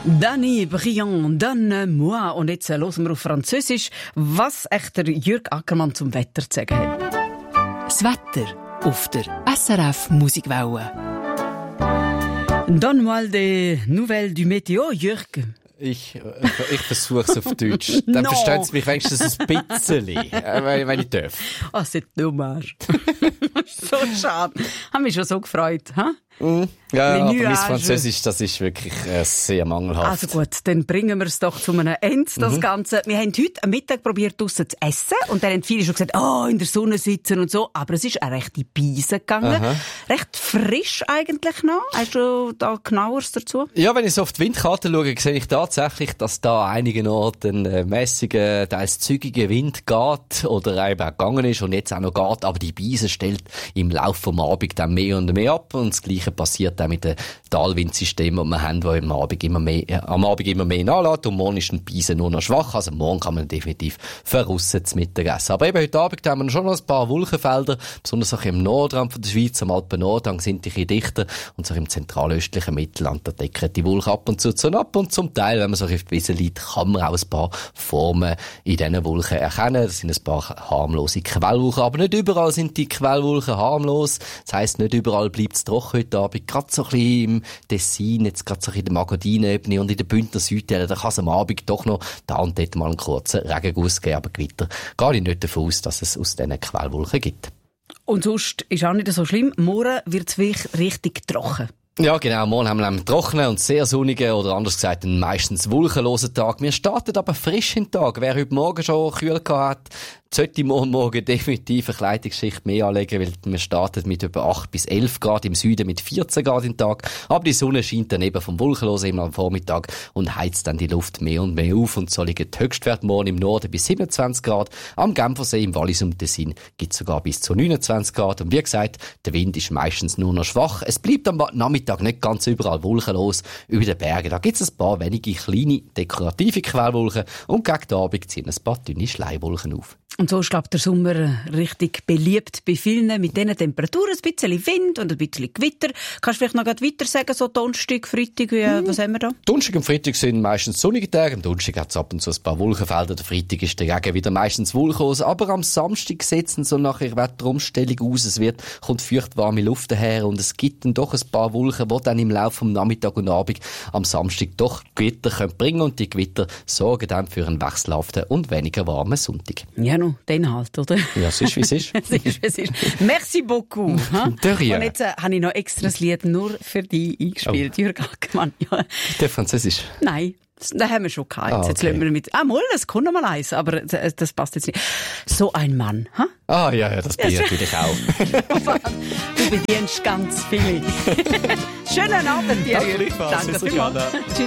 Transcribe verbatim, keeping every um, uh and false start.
Dani Briand, donne-moi. Und jetzt hören wir auf Französisch, was echt der Jürg Ackermann zum Wetter zu sagen hat. Das Wetter auf der S R F Musikwelle. Donne-moi des nouvelles du Météo, Jürg. Ich, ich versuche es auf Deutsch. Dann No. verstehen Sie mich wenigstens ein bisschen, äh, wenn ich darf. Ah, oh, c'est dommage. So schade. Haben mich schon so gefreut, ha? Mm. Ja, aber Menüage. mein Französisch, das ist wirklich äh, sehr mangelhaft. Also gut, dann bringen wir es doch zu einem Ende, das Mhm. Ganze. Wir haben heute am Mittag probiert, draussen zu essen. Und dann haben viele schon gesagt, oh, in der Sonne sitzen und so. Aber es ist eine rechte Beise gegangen. Aha. Recht frisch eigentlich noch. Hast du da genaueres dazu? Ja, wenn ich so auf die Windkarte schaue, sehe ich tatsächlich, dass da an einigen Orten äh, mässiger, teils zügiger Wind geht oder eben auch gegangen ist und jetzt auch noch geht. Aber die Beise stellt im Laufe vom Abend dann mehr und mehr ab. Und das Gleiche passiert auch mit den Talwindsystemen, die wir haben, die am Abend immer mehr, äh, am Abend immer mehr nachlässt. Und morgen ist die Beise nur noch schwach. Also morgen kann man definitiv verrussen zu Mittag essen. Aber eben heute Abend haben wir schon noch ein paar Wolkenfelder, besonders auch im Nordrand von der Schweiz, am Alpen-Nordhang sind die ein bisschen dichter. Und so im zentralöstlichen Mittelland, da decken die Wolken ab und zu zu ab. Und zum Teil, wenn man so auf die Wiese liegt, kann man auch ein paar Formen in diesen Wolken erkennen. Das sind ein paar harmlose Quellwolken. Aber nicht überall sind die Quellwolken harmlos. Das heisst, nicht überall bleibt es trocken heute Abend. Gerade so ein bisschen im Tessin, jetzt gerade so ein bisschen in der Magadinenebene und in der Bündner Südteile, da kann es am Abend doch noch da und dort mal einen kurzen Regenguss geben. Aber Gewitter gehe ich nicht davon aus, dass es aus diesen Quellwolken gibt. Und sonst ist auch nicht so schlimm. Morgen wird es wirklich richtig trocken. Ja, genau. Morgen haben wir einen trockenen und sehr sonnigen oder anders gesagt einen meistens wolkenlosen Tag. Wir starten aber frisch in den Tag. Wer heute Morgen schon kühl gehabt hat, sollte morgen, morgen definitiv eine Kleidungsschicht mehr anlegen, weil wir starten mit etwa acht bis elf Grad, im Süden mit vierzehn Grad im Tag. Aber die Sonne scheint dann eben vom wolkenlosen immer am Vormittag und heizt dann die Luft mehr und mehr auf. Und so liegen die Höchstwerte morgen im Norden bis siebenundzwanzig Grad. Am Genfersee, im Wallis und Tessin gibt es sogar bis zu neunundzwanzig Grad. Und wie gesagt, der Wind ist meistens nur noch schwach. Es bleibt am Nachmittag nicht ganz überall wolkenlos. Über den Bergen, da gibt es ein paar wenige kleine dekorative Quellwolken und gegen den Abend ziehen ein paar dünne Schleiwolken auf. Und so ist, glaube ich, der Sommer richtig beliebt bei vielen. Mit diesen Temperaturen, ein bisschen Wind und ein bisschen Gewitter. Kannst du vielleicht noch weiter sagen, so Donnerstag, Freitag, wie, hm. was haben wir da? Donnerstag und Freitag sind meistens sonnige Tage. Am Donnerstag hat es ab und zu ein paar Wolkenfelder. Der Freitag ist dagegen wieder meistens wolkenlos. Aber am Samstag setzen so nach ihrer Wetterumstellung aus. Es wird, kommt feucht warme Luft daher und es gibt dann doch ein paar Wolken, die dann im Laufe vom Nachmittag und Abend am Samstag doch Gewitter können bringen. Und die Gewitter sorgen dann für einen wechselhaften und weniger warmen Sonntag. Ja, no, den halt, oder? Ja, es ist, wie es ist. Es ist, wie es ist. Merci beaucoup. Ha? De rien. Und jetzt äh, habe ich noch extra ein Lied nur für dich eingespielt, Oh. Jürg Ackermann. Ja. Der Französisch. Nein. Das, das haben wir schon gehabt. Ah, okay. Jetzt lassen wir mit. Ah, mal, das kommt noch mal eins, aber das, das passt jetzt nicht. So ein Mann, ha? Ah, ja, ja, das bin ich natürlich auch. Du bedienst ganz viele. Schönen Abend dir. Danke, Jürg. gleichfalls. Danke Bis vielmals. dann. Tschüss.